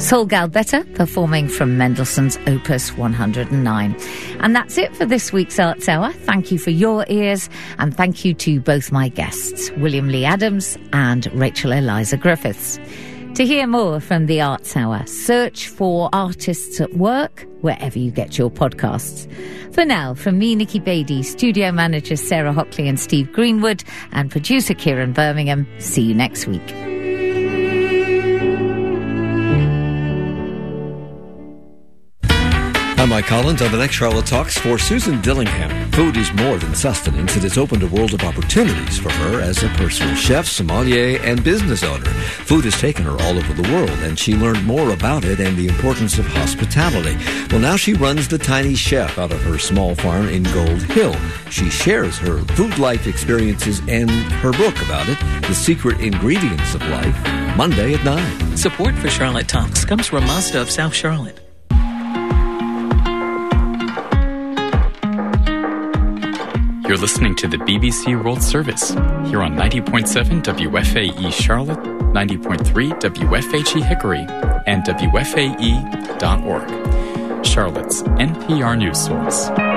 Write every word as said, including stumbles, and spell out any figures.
Sol Galbetta performing from Mendelssohn's Opus one hundred nine. And that's it for this week's Arts Hour. Thank you for your ears, and thank you to both my guests, William Lee Adams and Rachel Eliza Griffiths. To hear more from the Arts Hour, search for Artists at Work wherever you get your podcasts. For now, from me, Nikki Beattie, studio managers Sarah Hockley and Steve Greenwood, and producer Kieran Birmingham, see you next week. I'm Mike Collins on the next Charlotte Talks. For Susan Dillingham, food is more than sustenance. It has opened a world of opportunities for her as a personal chef, sommelier, and business owner. Food has taken her all over the world, and she learned more about it and the importance of hospitality. Well, now she runs The Tiny Chef out of her small farm in Gold Hill. She shares her food life experiences and her book about it, The Secret Ingredients of Life, Monday at nine. Support for Charlotte Talks comes from Mazda of South Charlotte. You're listening to the B B C World Service here on ninety point seven W F A E Charlotte, ninety point three W F H E Hickory, and W F A E dot org. Charlotte's N P R News Source.